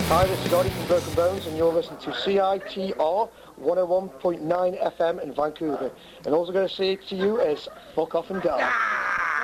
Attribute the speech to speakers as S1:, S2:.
S1: Hi, this is Oddy from Broken Bones, and you're listening to CITR 101.9 FM in Vancouver. And all I'm going to say to you is, fuck off and die.